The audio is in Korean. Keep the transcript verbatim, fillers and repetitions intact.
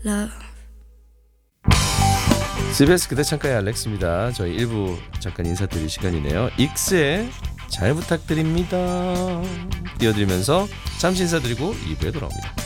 love. 씨비에스 그대 창가의 알렉스입니다. 저희 일 부 잠깐 인사드릴 시간이네요. 익스의 잘 부탁드립니다 띄워드리면서 잠시 인사드리고 이 부에 돌아옵니다.